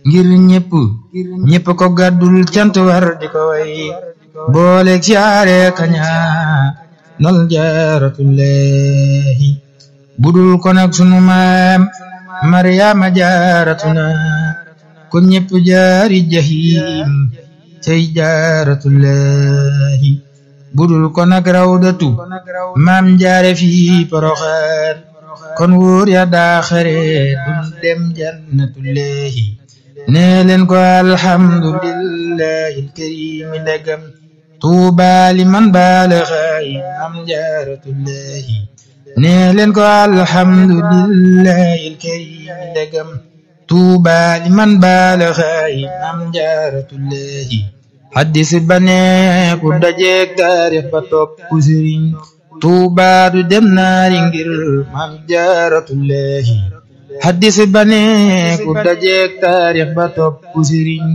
ngir ñépp ko gàddul cant war di ko way booleeg siyaare kaña nal jaaratullahi budul ko nag sunu maam Mariama jaaratuna kon ñépp jaari jahim tey jaaratullahi budul ko nag rawdatu maam jaare fi Poroxaan kon wóor ya daaxare dun dem jannatullahi nee leen ko alhamdulillahi alkarim ndegam tuuba liman baalaxaay maam jaaratullahi nee leen ko alhamdulillahi alkarim ndegam tuuba liman baalaxaay maam jaaratullahi haddis ba ne ku dajeek taarix ba topp sëriñ tuuba du dem naari ngir maam jaaratullahi haddis ba ne ku dajeek taarix ba topp sëriñ